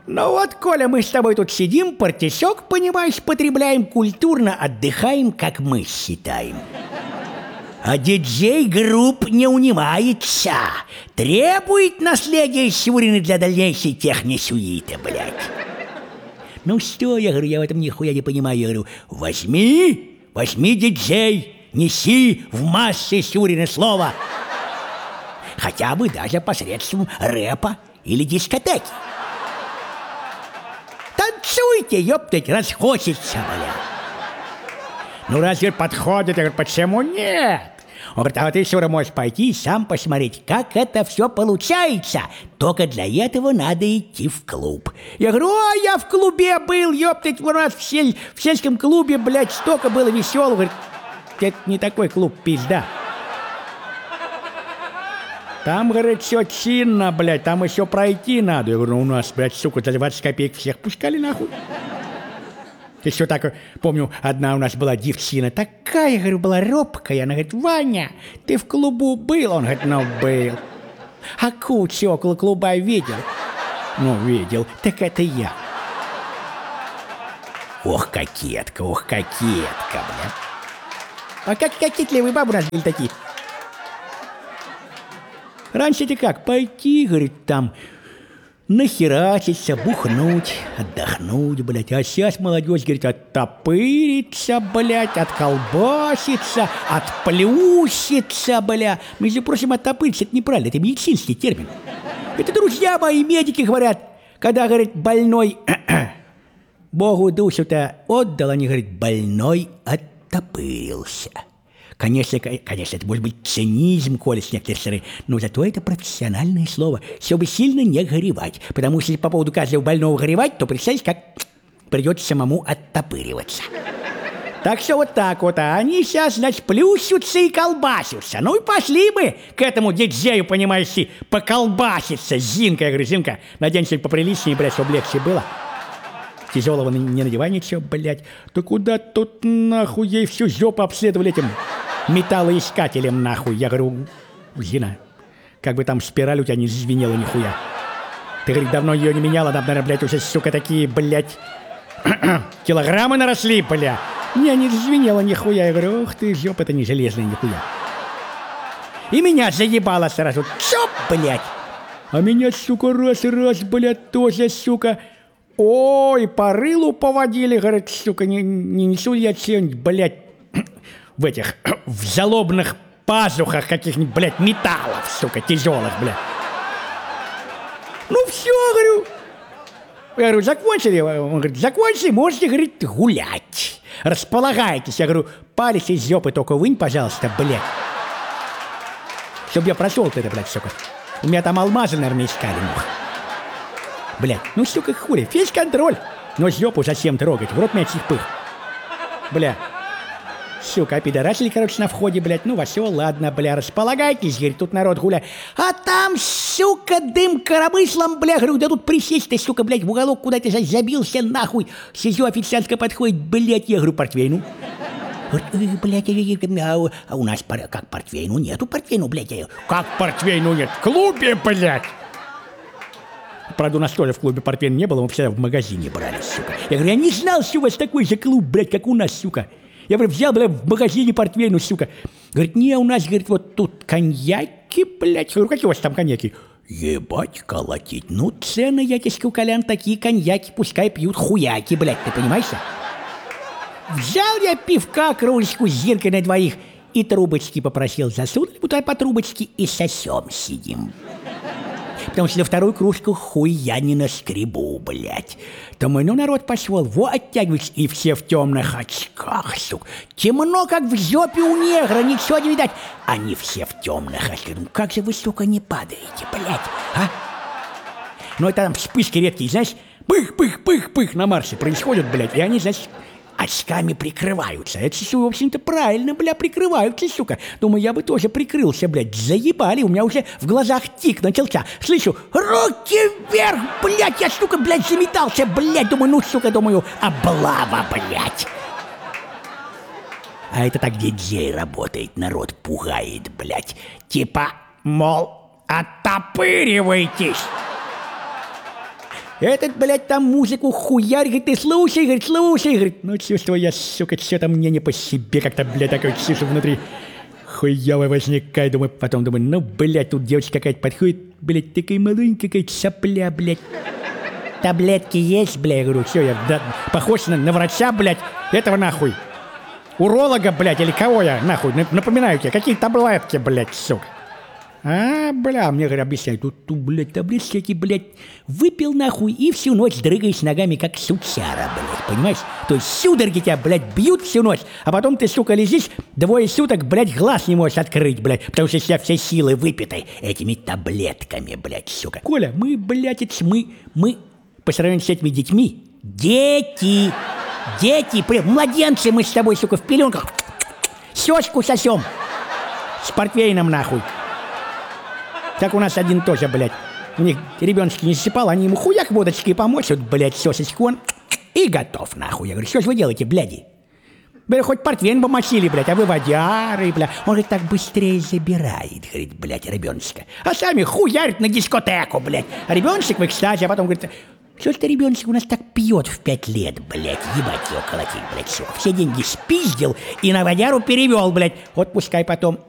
Ну вот, Коля, мы с тобой тут сидим, партисек, понимаешь, потребляем, культурно отдыхаем, как мы считаем. А диджей групп не унимается. Требует наследия Сюрина для дальнейшей техносуиты, блядь. Ну что, я говорю, я в этом нихуя не понимаю. Я говорю, возьми, диджей, неси в массы Сюрина слово. Хотя бы даже посредством рэпа или дискотеки. Танцуйте, ёптать, раз хочется, бля. Ну разве подходит? Я говорю, почему нет? Он говорит, а вот ты, Сюра, можешь пойти и сам посмотреть, как это все получается. Только для этого надо идти в клуб. Я говорю, я в клубе был, ёптать, у нас в сельском клубе, блядь, столько было веселого. Говорит, это не такой клуб, пизда. Там, говорит, все чинно, блядь, там еще пройти надо. Я говорю, у нас, блядь, сука, за 20 копеек всех пускали нахуй. Еще так, помню, одна у нас была девчина, такая, говорю, была робкая. Она говорит, Ваня, ты в клубу был? Он говорит, ну, был. А кучу около клуба видел? Ну, видел. Так это я. Ох, кокетка, бля. А как кокетливые бабы у нас были такие? Раньше-то как, пойти, говорит, там, нахерачиться, бухнуть, отдохнуть, блядь. А сейчас молодежь, говорит, оттопыриться, блядь, отколбаситься, отплющиться, бля. Между прочим, оттопыриться — это неправильно, это медицинский термин. Это друзья мои, медики говорят, когда, говорит, больной Богу душу-то отдал, они, говорит, больной оттопырился. Конечно, это может быть цинизм, Коля, с некоторой стороны, но зато это профессиональное слово, чтобы сильно не горевать. Потому что если по поводу каждого больного горевать, то представьте, как придется самому оттопыриваться. Так что вот так вот, а они сейчас, значит, плющутся и колбасятся. Ну и пошли мы к этому диджею, понимаешь, поколбаситься. Зинка, я говорю, Зинка, надень что-нибудь поприличнее, блядь, чтобы легче было. Тяжелого не надевай ничего, блядь. Да куда тут нахуй ей всю жопу обследовали этим металлоискателем, нахуй. Я говорю, Зина, как бы там спираль у тебя не звенела нихуя. Ты, говорит, давно ее не меняла, там, наверное, блядь, уже, сука, такие, блядь, килограммы наросли, бля. Не звенела нихуя. Я говорю, ух ты, жопа-то не железная нихуя. И меня заебало сразу. Чоп, блядь. А меня, сука, раз, блядь, тоже, сука... Ой, по рылу поводили, говорит, сука, не несу я что-нибудь, блядь, в залобных пазухах каких-нибудь, блядь, металлов, сука, тяжелых, блядь. Ну все, говорю. Я говорю, закончили? Он говорит, закончили, можете, говорит, гулять. Располагайтесь. Я говорю, палец из жопы только вынь, пожалуйста, блядь. Чтоб я прошел-то это, блядь, сука. У меня там алмазы, наверное, искали, мух. Блядь, ну, сука, хули, фейс-контроль. Но жопу зачем трогать, в рот меня чихпых. Бля, сука, пидорасили, короче, на входе, блядь. Ну, все, ладно, бля, располагайтесь, говорит, тут народ гуляет. А там, сука, дым коромыслом, бля, говорю, да тут присесть ты, сука, блядь, в уголок куда-то забился, нахуй. Сижу, официантка подходит, блядь, я говорю, портвейну. Говорит, блядь, а у нас как портвейну? Нету портвейну, блядь. Как портвейну нет? В клубе, блядь. Правда, у нас тоже в клубе портвейна не было, мы всегда в магазине брали, сука. Я говорю, я не знал, что у вас такой же клуб, блядь, как у нас, сука. Я, говорю, взял, блядь, в магазине портвейну, сука. Говорит, не, у нас, говорит, вот тут коньяки, блядь. Я говорю, какие у вас там коньяки? Ебать, колотить. Ну, цены, я тебе скажу, Колян, такие коньяки, пускай пьют хуяки, блядь, ты понимаешь? Взял я пивка, кружечку с Зинкой на двоих и трубочки попросил. Засунули туда по трубочке и сосем сидим. Потому что на вторую кружку хуй я не наскребу, блядь. Думаю, ну народ пошел, во, оттягивается, и все в темных очках, сука. Темно, как в жопе у негра, ничего не видать. Они все в темных очках. Ну как же вы, сука, не падаете, блядь, а? Ну это там вспышки редкие, знаешь, пых-пых-пых-пых на Марсе происходят, блядь, и они, значит, очками прикрываются. Это, в общем-то, правильно, бля, прикрываются, сука. Думаю, я бы тоже прикрылся, блядь. Заебали, у меня уже в глазах тик начался. Слышу, руки вверх, блядь, я, сука, блядь, заметался, блядь. Думаю, ну, сука, думаю, облава, блядь. А это так диджей работает, народ пугает, блядь. Типа, мол, оттопыривайтесь. Этот, блядь, там музыку хуярь, говорит, ты слушай, говорит. Ну, чувствую я, сука, что-то мне не по себе как-то, блядь, такое чувство внутри. Хуёво возникает, думаю, потом думаю, ну, блядь, тут девочка какая-то подходит, блядь, такая маленькая какая-то сопля, блядь. Таблетки есть, блядь, я говорю, все, я похож на врача, блядь, этого нахуй. Уролога, блядь, или кого я, нахуй, напоминаю тебе, какие таблетки, блядь, сука. Бля, мне, говорят, объясняют, тут, блядь, таблетки эти, блядь, выпил нахуй и всю ночь дрыгаешь ногами, как сучара, блядь, понимаешь? То есть судороги тебя, блядь, бьют всю ночь, а потом ты, сука, лежишь, 2 суток, блядь, глаз не можешь открыть, блядь, потому что вся силы выпитой этими таблетками, блядь, сука. Коля, мы, блядь, мы, по сравнению с этими детьми, дети, младенцы мы с тобой, сука, в пеленках, сёшку сосем с портвейном, нахуй. Так у нас один тоже, блядь, у них ребеночки не засыпал, они ему хуяк водочкой помочь, вот, блядь, сосочку он, и готов, нахуй. Я говорю, что же вы делаете, бляди? Говорю, хоть портвейн помочили, блядь, а вы водяры, блядь. Он говорит, так быстрее забирает, говорит, блядь, ребеночка. А сами хуярят на дискотеку, блядь. А ребеночек в экстазе, а потом говорит, что ж ты, ребеночек, у нас так пьет в 5 лет, блядь, ебать его колотить, блядь, сука. Все деньги спиздил и на водяру перевел, блядь. Вот пускай потом